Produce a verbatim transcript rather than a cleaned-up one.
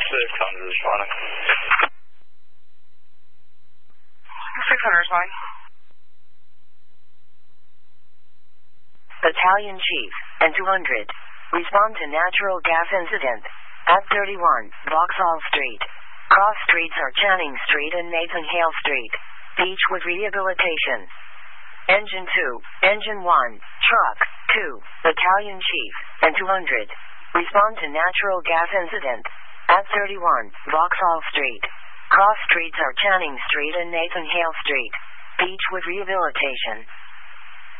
six hundred responding. six hundred responding. Battalion Chief and two hundred. Respond to natural gas incident at thirty-one Vauxhall Street. Cross streets are Channing Street and Nathan Hale Street. Beechwood Rehabilitation. Engine two, Engine one, Truck two, Battalion Chief and two hundred. Respond to natural gas incident at thirty-one Vauxhall Street. Cross streets are Channing Street and Nathan Hale Street. Beechwood Rehabilitation.